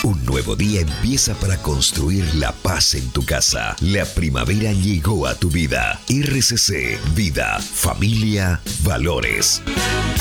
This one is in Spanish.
Un nuevo día empieza para construir la paz en tu casa. La primavera llegó a tu vida. RCC, Vida, Familia, Valores.